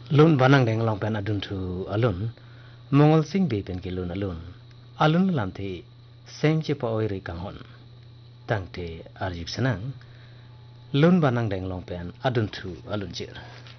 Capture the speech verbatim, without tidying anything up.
lun banang deng long pen adun thu alun mongol sing be pen ke lun alun alun lam the sem che pa oi re kang hon tang te arjip sanang lun banang deng long pen adun thu alun chir